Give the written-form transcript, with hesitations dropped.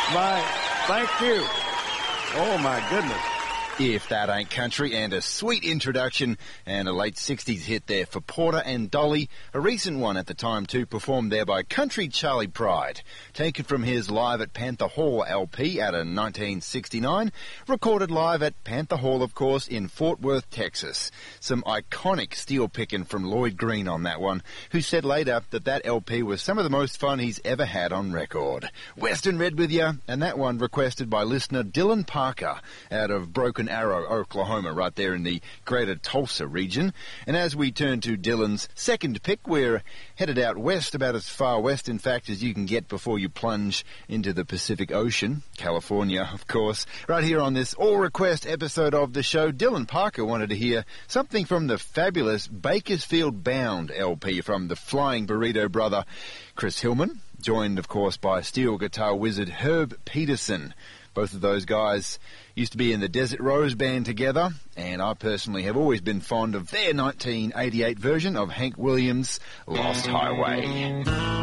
Thank you. Oh, my goodness. If that ain't country, and a sweet introduction and a late 60s hit there for Porter and Dolly, a recent one at the time too, performed there by Country Charlie Pride, taken from his Live at Panther Hall LP out of 1969, recorded live at Panther Hall, of course, in Fort Worth, Texas. Some iconic steel picking from Lloyd Green on that one, who said later that that LP was some of the most fun he's ever had on record. Western Red with ya, and that one requested by listener Dylan Parker out of Broken Arrow, Oklahoma, right there in the greater Tulsa region. And as we turn to Dylan's second pick, we're headed out west, about as far west, in fact, as you can get before you plunge into the Pacific Ocean. California, of course. Right here on this all-request episode of the show, Dylan Parker wanted to hear something from the fabulous Bakersfield Bound LP from the Flying Burrito brother Chris Hillman, joined, of course, by steel guitar wizard Herb Peterson. Both of those guys used to be in the Desert Rose Band together, and I personally have always been fond of their 1988 version of Hank Williams' Lost Highway.